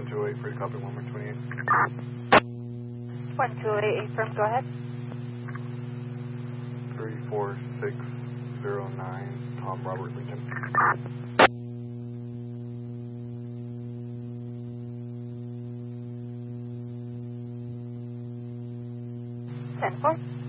1208, free to copy 1128. 1288, affirm, go ahead. 34609, Tom Robert Lincoln. 10-4.